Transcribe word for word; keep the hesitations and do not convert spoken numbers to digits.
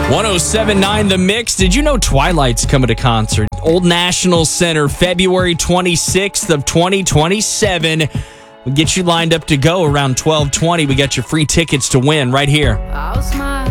one oh seven point nine The Mix. Did you know Twilight's coming to concert? Old National Center, February twenty-sixth of twenty twenty-seven. We'll get you lined up to go around twelve twenty. We got your free tickets to win right here. I'll smile.